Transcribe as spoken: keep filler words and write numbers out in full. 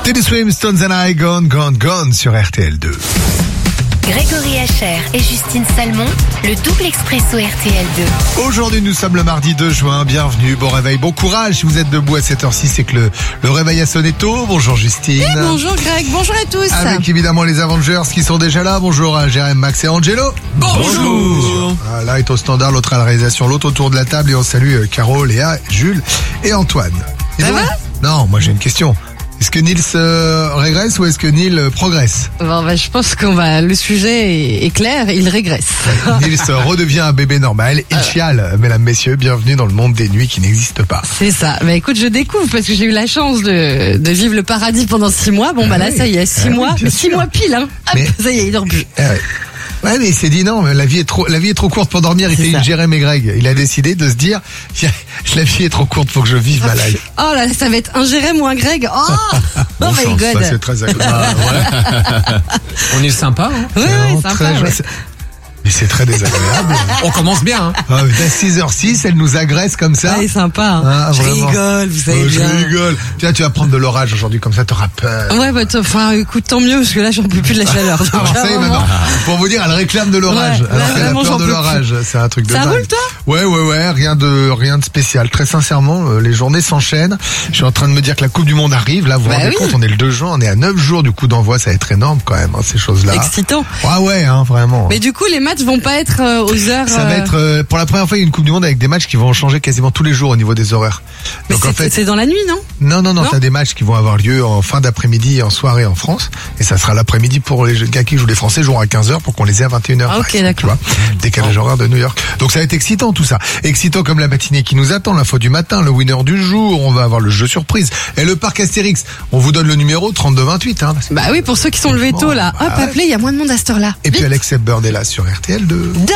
Teddy Swims, Stones and I, Gone, Gone, Gone sur R T L deux. Grégory Hacher et Justine Salmon, le double expresso R T L deux. Aujourd'hui, nous sommes le mardi deux juin. Bienvenue, bon réveil, bon courage. Si vous êtes debout à cette heure-ci, c'est que le, le réveil a sonné tôt. Bonjour Justine. Et bonjour Greg, bonjour à tous. Avec évidemment les Avengers qui sont déjà là. Bonjour à Jérém, Max et Angelo. Bonjour. Ah, là est au standard, l'autre à la réalisation, l'autre autour de la table. Et on salue euh, Caro, Léa, Jules et Antoine. Et Ça donc, va ? Non, moi j'ai une question. Est-ce que Nils euh, régresse ou est-ce que Nils euh, progresse? Bon, bah, je pense qu'on va. Le sujet est, est clair, il régresse. Nils redevient un bébé normal. Il chiale, mesdames, messieurs. Bienvenue dans le monde des nuits qui n'existe pas. C'est ça. Bah écoute, je découvre parce que j'ai eu la chance de, de vivre le paradis pendant six mois. Bon, bah Ah là, oui. ça y est, six Ah oui, mois, bien mais six sûr. mois pile, hein. Hop, Mais- ça y est, il dort plus. Ah ouais. Ouais, mais il s'est dit non, mais la vie est trop, la vie est trop courte pour dormir. Il C'est fait ça. une Jérém et Greg. Il a décidé de se dire, la vie est trop courte pour que je vive ma life. Oh là, ça va être un Jérém ou un Greg. Oh, oh Bon my chance, ça god. c'est très agréable. On est sympa, hein. Oui, Vraiment oui, sympa. très ouais. joyeux. Mais c'est très désagréable. On commence bien, hein. Ah, à six heures six, elle nous agresse comme ça. Ah, il est sympa. Hein. Ah, je vraiment. rigole, vous savez Oh, je bien. rigole. Tiens, tu vas prendre de l'orage aujourd'hui, comme ça t'auras peur. Ouais, bah, t- enfin, écoute, tant mieux, parce que là, j'en peux plus de la chaleur. Donc, Alors, là, ça y est, vraiment, maintenant, pour vous dire, elle réclame de l'orage. Ouais, Alors là, qu'elle a vraiment, peur j'en de peux l'orage. C'est un truc de Ça dingue. roule, toi? Ouais, ouais, ouais. Rien de, rien de spécial. Très sincèrement, euh, les journées s'enchaînent. Je suis en train de me dire que la Coupe du Monde arrive. Là, vous vous Bah rendez oui. compte, on est le deux juin, on est à neuf jours du coup d'envoi. Ça va être énorme quand même, hein, ces choses-là. excitant. Ah ouais, hein, vraiment. Mais du coup, les matchs vont pas être euh, aux heures. Ça va euh, être, euh, pour la première fois, il y a une Coupe du Monde avec des matchs qui vont changer quasiment tous les jours au niveau des horaires. Mais Donc en c'est fait, c'est dans la nuit, non? non, non, non, Non t'as des matchs qui vont avoir lieu en fin d'après-midi et en soirée en France. Et ça sera l'après-midi pour les gars qui jouent les Français, joueront à quinze heures pour qu'on les ait à vingt et une heures. Ah, par ok, exemple, tu d'accord. vois. Décalage horaire de New York. Donc ça va être excitant tout ça. Excitant comme la matinée qui nous attend, l'info du matin, le winner du jour, on va avoir le jeu surprise. Et le parc Astérix, on vous donne le numéro trente-deux vingt-huit. Hein, parce que- Bah oui, pour ceux qui sont levés tôt, là. Hop, Bah ouais. appelez, il y a moins de monde à cette heure-là. Et puis Vite. Alex Hepburn est là sur R T L deux.